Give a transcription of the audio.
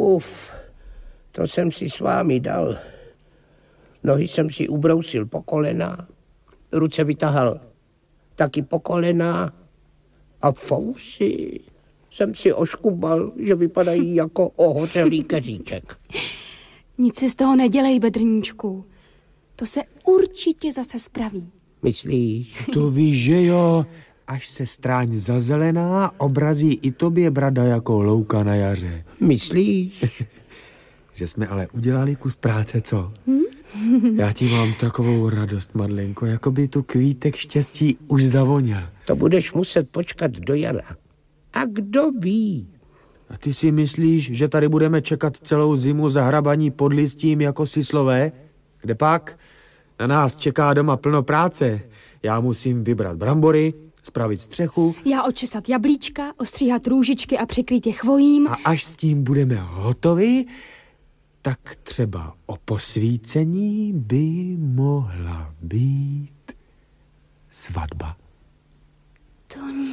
To jsem si s vámi dal. Nohy jsem si ubrousil po kolena, ruce vytahal taky po kolena a fousy jsem si oškubal, že vypadají jako ohořelý keříček. Nic si z toho nedělej, Bedrníčku. To se určitě zase spraví. Myslíš? To víš, že jo? Až se stráň zazelená, obrazí i tobě brada jako louka na jaře. Myslíš? Že jsme ale udělali kus práce, co? Já ti mám takovou radost, Madlenko, jako by tu kvítek štěstí už zavoněl. To budeš muset počkat do jara. A kdo ví? A ty si myslíš, že tady budeme čekat celou zimu zahrabaní pod listím jako sislové? Kde pak? Na nás čeká doma plno práce. Já musím vybrat brambory, spravit střechu. Já očesat jablíčka, ostříhat růžičky a přikryt je chvojím. A až s tím budeme hotovi, tak třeba o posvícení by mohla být svatba. To